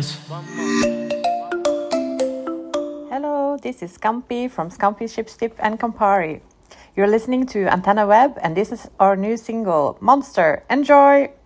Hello, this is Scampi from Scampi Shipstip and Campari. You're listening to Antenna Web, and this is our new single, Monster. Enjoy!